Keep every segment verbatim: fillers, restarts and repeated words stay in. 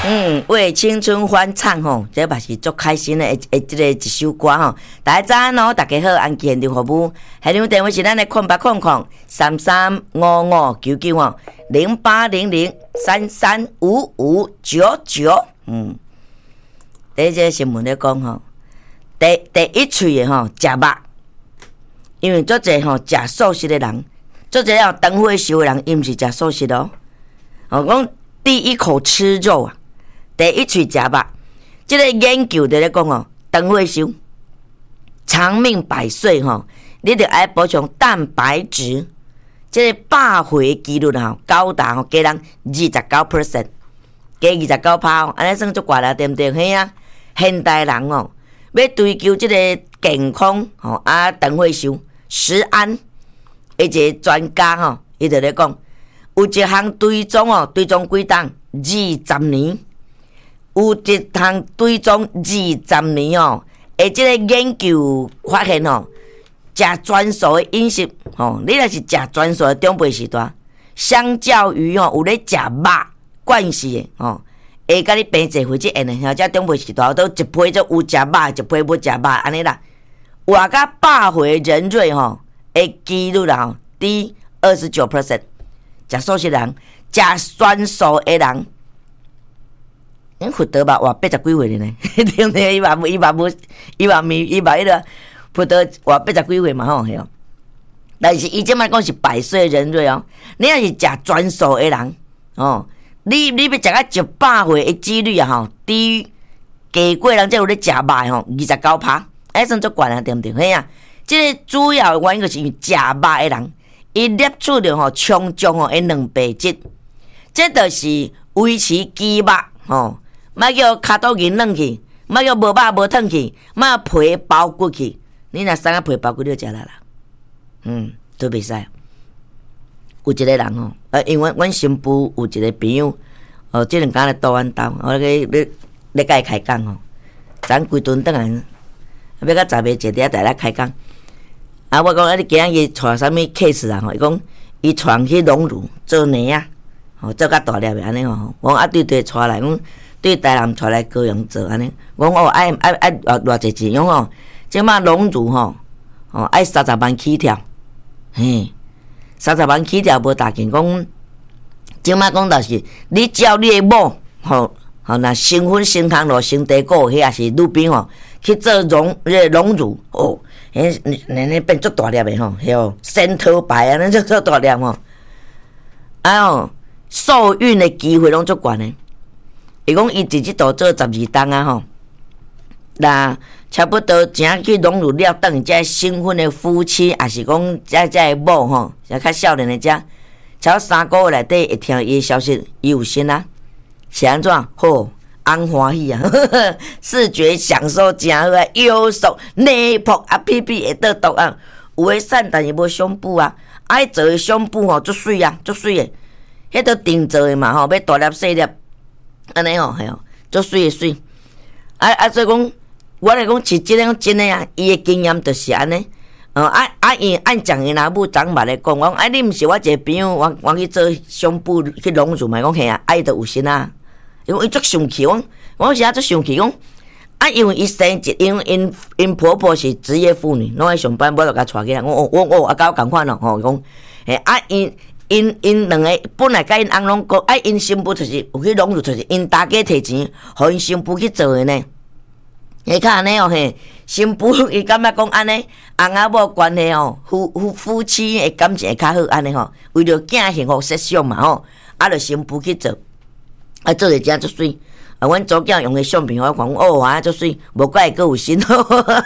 嗯，为青春欢唱吼，这嘛是足开心的，诶诶，这个一首歌吼。大家早安哦，大家好，安健的服务，现场电话是咱的空八空空三三五五九九哦，零八零零三三五五九九。嗯，第一个新闻咧讲吼，第第一喙的吼食肉，因为足侪吼食素食的人，足侪要灯会烧的人，伊毋是食素食哦。哦，讲第一口吃肉啊。第一喙食肉，即个研究在咧讲哦，长岁寿、长命百岁吼，你着爱补充蛋白质。即个百岁几率吼，高达吼加人二十九 percent， 加二十九趴哦，安尼算足悬啦，对毋对？嘿啊，现代人哦，要追求即个健康吼啊，长岁寿、食安，一个专家吼，伊就咧讲，有一项追踪哦，追踪几档二十年。有一项追踪二十年哦，诶，即个研究发现哦，食全素的饮食哦，你若是食全素的长辈时代，相较于哦有咧食肉惯势的哦，会甲你病侪会即样的，或者长辈时代都一批就有食肉，一批无食肉安尼啦。活到百岁的人瑞吼，诶，几率啦吼低二十九 percent， 食素食人，食全素的人。因福德吧，活八十几岁了呢，对不对？伊嘛伊嘛无，伊嘛咪伊嘛迄个福德活八十几岁嘛吼，嘿哦。但是伊即摆讲是百岁人瑞哦，你若是食全素的人哦，你你要食到一百岁的几率啊吼，低于加过人才有咧食肉的吼，二十九趴，哎算足悬啊，对毋对？嘿啊，即个主要的原因就是因为食肉的人，伊摄取着吼充足吼的蛋白质，这就是维持肌肉吼。莫叫骹肚硬软去，莫叫无肉无汤去，莫皮包骨去。你若生啊皮包骨你就食力啦，嗯，都袂使。有一个人吼，呃，因为阮新妇有一个朋友，哦，即两工来倒阮兜，我咧咧咧甲伊开讲吼，昨规顿转来，要到十暝一点才来开讲。啊，我讲啊，你今日伊带啥物 case 啊？吼，伊讲伊带去隆乳做奶啊，吼，做甲大粒的安尼吼。我讲啊，对对，带来讲。对台南带来高雄做安尼，我讲哦，爱爱爱偌偌济钱，讲哦，即马隆乳吼，哦爱三十万起跳，嘿，三十万起跳无大件，讲即马讲就是你只要你的某吼吼，若成婚成康咯，生地果，迄也是女兵吼去做隆迄隆乳哦，迄安尼变足大粒的吼，迄哦，仙桃白安尼足足大粒吼，啊哦，受孕的机会拢足悬的。伊讲伊伫即度做十二档啊吼，那差不多正去融入了，等遮新婚的夫妻，也是讲遮遮的某吼，遮较少年的遮，超三个月内底会听伊的消息，伊有心啊，是安怎？好，安欢喜啊，呵呵视觉享受真好啊，优秀内仆啊，屁屁会得毒啊，有诶瘦，但是无胸部啊，爱做诶胸部吼，足水啊，足水诶，迄都定做诶嘛吼，要大粒细粒。安尼吼，嘿哦，足水诶水，啊啊，所以讲，我来讲是真诶真诶啊，伊诶经验就是安尼，哦啊啊，伊按讲伊若母昨捌咧讲，我讲啊，你毋是我一个朋友，我我去做胸部去隆乳嘛，讲嘿啊，啊伊就有心啊，因为伊足生气，我我是啊足生气，讲啊，因为伊生一，因为因因婆婆是职业妇女，拢爱上班，我就甲带起来，我我我啊，甲我共款咯，吼，讲嘿啊因。因因两个本来甲因翁拢讲，啊因新妇就是有去融入，就是因大家摕钱，互因新妇去做的呢。你看安尼哦嘿，新妇伊感觉讲安尼，翁仔某关系哦，夫夫夫妻的感情会较好安尼吼，为着囝幸福设想嘛吼，啊着新妇去做，啊做者真足水。啊，阮祖囝用的相片，我讲哦啊足水，无怪佫有心吼，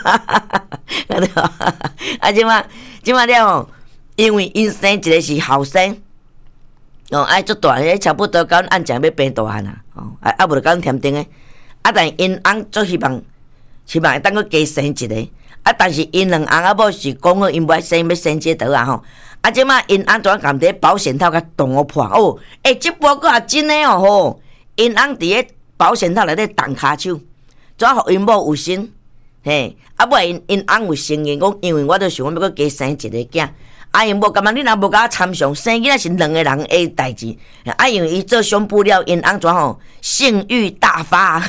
啊即马即马了吼。因为因生一个是后生，哦，爱足大个，差不多甲按正要变大汉啊，哦，啊啊无就甲添丁个，啊但因翁足希望，希望会当佫加生一个，啊但是因两翁仔某是讲好因无爱生要生这倒啊吼，啊即马因翁怎共伫保险套甲动破哦，诶、欸，即波佫也真诶哦吼，因翁伫咧保险套内底动骹手，怎互因某有心，嘿，啊尾因因翁有承认讲，因为我都想要佫加生一个囝。 啊，因无感觉你若无甲参详，生囡仔是两个人的代志。啊，因为伊做胸部了，因安怎吼性欲大发，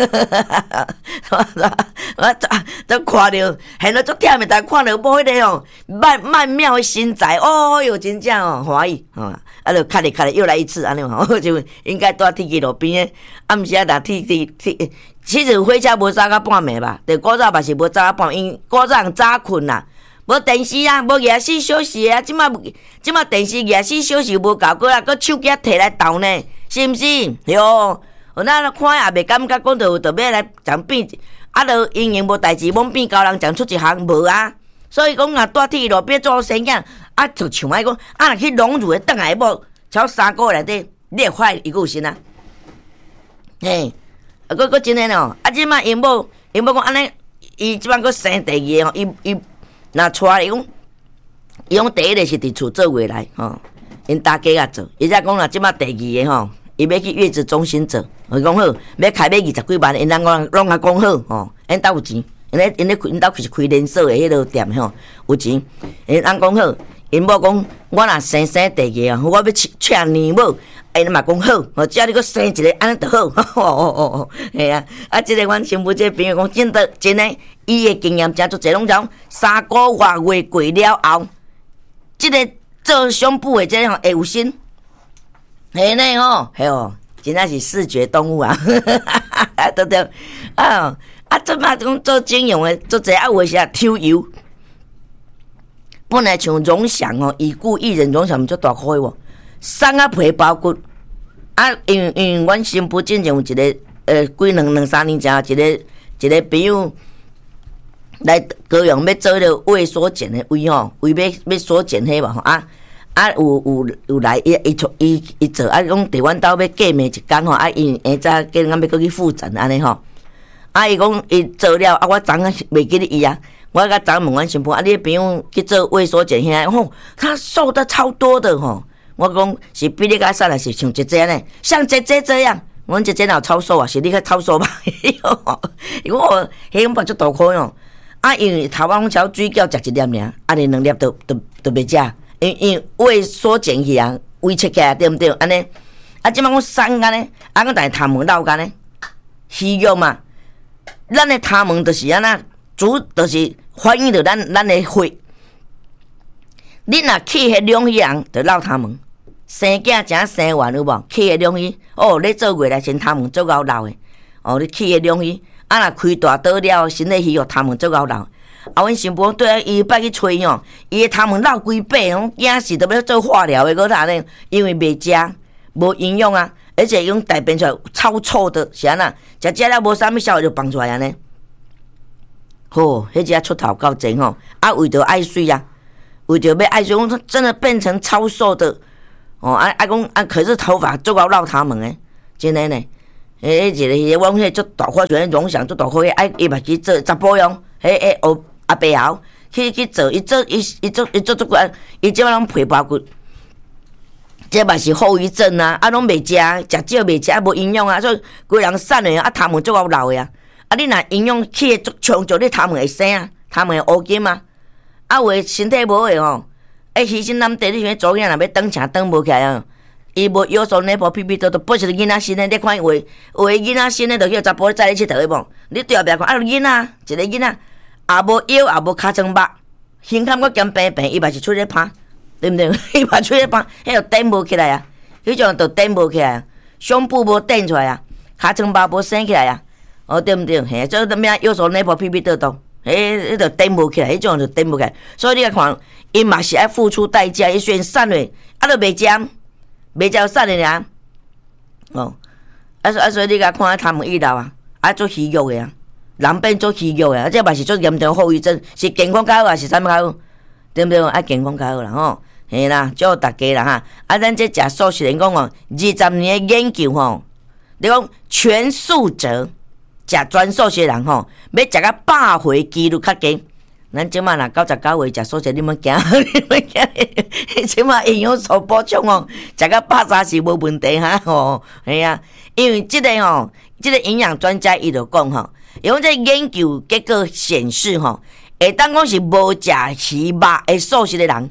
我都看着，现在足忝的，但看着无迄个哦曼曼妙的身材，哦哟，真正哦欢喜吼，啊，就卡咧卡咧又来一次安尼吼，就应该住铁去路边诶，暗时啊，若铁铁铁，其实火车无早到半暝吧，但古早嘛是无早到半暝，因古早人早困啦。无电视啊，无廿四小时啊，即马即马电视廿四小时无够过啊，搁手机摕来斗呢，是毋是？哟，咱看也袂感觉讲着着要来讲变，啊，着因为无代志，罔变高人讲出一项无啊。所以讲啊，住铁路边做生囝，啊，就像爱讲，啊，若去拢入诶，倒来无，超三个月内底，你会快伊有心啊。嘿，啊，搁搁真诶咯，啊，即马因某因某讲安尼，伊即摆搁生第二个吼，伊伊。那带伊讲，伊讲第一个是伫厝做月来吼，因大家啊做，伊才讲啦，即马第二个吼，伊要去月子中心做，伊讲好，要开买二十几万，因人讲拢啊讲好吼，因兜有钱，因咧因咧因兜是开连锁的迄落店吼，有钱，因人讲好，因某讲我若生生第二个，我要请年母。因嘛讲好，哦，只要你搁生一个，安尼就好。哦哦哦哦，系啊，啊，即、这个阮新妇这个朋友讲，真的真诶，伊诶经验真足侪，拢讲三个月月过了后，即、这个做胸部诶，即个会有心，系呢吼，系哦，真正是视觉动物啊，对对，啊啊，即摆讲做整容诶，做侪啊，有诶是啊，抽油，本来像荣祥哦，已故艺人荣祥毋足大块喎。送啊皮包骨，啊，因为因为阮新妇之前有一个呃，几两两三年前一个一个朋友来高雄要做迄个胃缩减的胃吼，胃要要缩减迄嘛吼啊啊有有有来伊伊伊伊做啊，讲伫阮兜要过暝一工吼，啊因下早叫咱要过去复诊安尼吼，啊伊讲伊做了啊，我昨昏袂记得伊啊。我甲昨昏问阮新妇啊，你朋友去做胃缩减遐，吼，他瘦的超多的吼。我讲是比你较瘦还是像姐姐呢？像姐姐这样，阮姐姐哪有超瘦啊？是你较超瘦吧？因为我迄种目足大颗哟，啊，因为头仔拢水饺食一粒尔，啊，你两粒都都都袂食，因因胃缩减去啊，胃切起来对毋对？安尼，啊，即摆讲瘦安尼，啊，讲但是头毛老干呢，虚弱嘛，咱的头毛就是安那，主就是反映着咱咱的血，你若去迄两迄人，就老头毛。生囝真生完有无？去个两鱼哦，你做月来先头毛做到老的哦，你去个两鱼啊，若开大刀了，身体虚弱，头毛做到老。啊，阮新妇对啊，伊捌去吹哦，伊个头毛老几百，讲惊死都要做化疗的，个啥呢？因为袂食，无营养啊，而且用大便出来超臭的，是安那？食食了无啥物效就放出来安尼。吼，迄只出头够真吼，啊，为着爱水啊，为着要爱水，讲真的变成超瘦的。哦，啊啊讲啊，可是头发做到老头毛诶，真诶呢。迄一个，我讲迄做大块，像荣祥做大块，哎，伊嘛去做查甫用，迄迄学阿伯后去去做，伊做伊伊做伊做做骨，伊即摆拢皮包骨，这嘛是后遗症啊，啊拢袂食，食少袂食，无营养啊，所以规人瘦诶，啊头毛做到老诶啊，啊你若营养去足充足，你头毛会生啊，头毛会乌金啊，啊有诶身体无诶吼。哎，牺牲咱地，你像左囝若要转车转无起来啊！伊无腰酸内婆屁屁多多，不是囡仔身诶，你看有诶有诶囡仔身诶，就叫查甫载你佚佗诶无？你对后壁看，啊，囡仔一个囡仔，也无腰也无尻川肉，胸坎佫兼平平，伊嘛是出咧趴，对毋对？伊嘛出咧趴，迄个顶无起来啊！迄种就顶无起来啊，胸部无顶出来啊，尻川肉无生起来啊，哦，对毋对？嘿，做啥物啊？腰酸内婆屁屁多多。迄、迄个顶无起来，迄种就顶无起来，所以你看，伊嘛是爱付出代价，伊虽然瘦嘞，啊，都袂食，袂食瘦嘞尔，哦，啊啊，所以你甲看头毛伊老啊，啊做虚弱的啊，人变做虚弱的啊，这嘛是做严重后遗症，是健康较好还是啥物较好？对毋对？啊，健康较好啦吼，嘿啦，祝大家啦哈，啊，咱这食素食人讲哦，二十年的研究吼，你讲全素者。食全素食人吼，要食到百岁几率较低。咱即摆若九十九岁食素食，你莫惊，你莫惊。即摆营养素补充哦，食到百三是无问题哈吼。系啊，因为即个吼，即个营养专家伊就讲吼，因为这研究结果显示吼，会当讲是无食鱼肉的素食的人，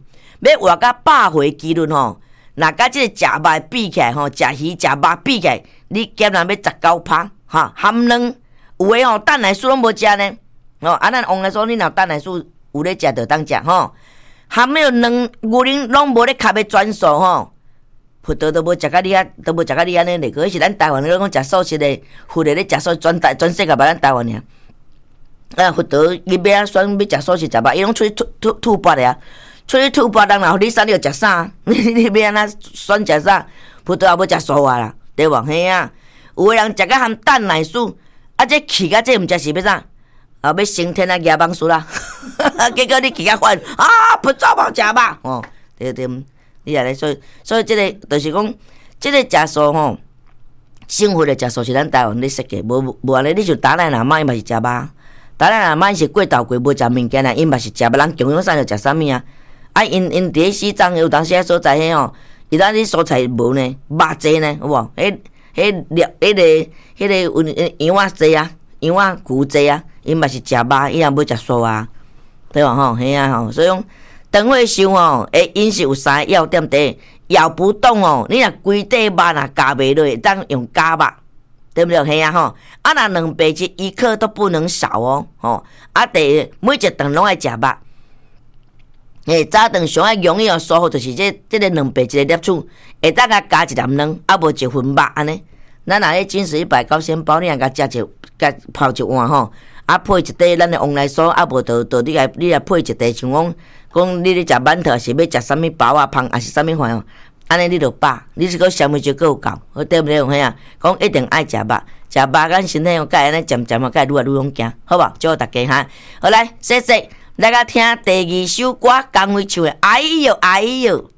要活到百岁纪律吼，若甲即个食肉比起来吼，食鱼食肉比起来，你减人要十九趴哈，含卵有诶吼蛋奶素拢无食呢，哦，啊咱往来说你若蛋奶素有咧食就当食吼，含了卵牛奶拢无咧卡要转素吼。葡萄都无食甲你啊，都无食甲你安尼咧，可是咱台湾咧讲食素食咧，富咧咧食素转台转世界把咱台湾尔。啊，葡萄伊要啊选要食素食食肉，伊拢出去吐吐吐拔咧啊，出去吐拔，人若互你啥你就食啥，你你要安怎选食啥？葡萄也要食素啊啦，对无？嘿啊，有诶人食甲含蛋奶素，啊这气甲这毋食是要啥？啊要升天啊牙棒输啦，结果你气甲烦啊，不做无食肉哦，对对。你啊咧，所以所以即、這个就是讲，即、這个食素吼，生活的食素是咱台湾咧设计，无无安尼，你像打奶阿妈伊嘛是食肉，打奶阿妈伊是过头过无食物件啊，伊嘛是食肉，人强养啥就食啥物啊？啊，因因伫咧西藏有当时啊所在迄吼，伊当啲蔬菜无呢，肉济呢，有无？迄迄粒迄个迄个有羊仔济啊，羊仔牛济啊，伊嘛是食肉，伊也无食素啊，对无吼？嘿啊吼，所以讲。长岁寿吼，诶，饮食有三个要点：第一，咬不动哦，你若规块肉若加袂落，当用加肉，对不对？嘿啊吼，啊若两百只一克都不能少哦，吼。啊，第二，每一顿拢爱食肉。诶，早顿上爱容易哦，舒服就是这这个两百只的粒处，会当甲加一粒卵，啊无一份肉安尼。咱若咧金石一百高纤包，你若甲食一，甲泡一碗吼，啊配一块咱的往来酥，啊无就就你来你来配一块像讲。讲你咧食馒头是要食啥物包啊芳，还是啥物饭哦？安尼你就饱，你是个纤维就够够，对不对？有嘿啊？讲一定爱食肉，食肉咱身体哦，甲安尼渐渐哦，甲愈来愈勇健，好无？祝大家哈，好来，谢谢，来甲听第二首歌，江蕙唱的，哎哟哎哟。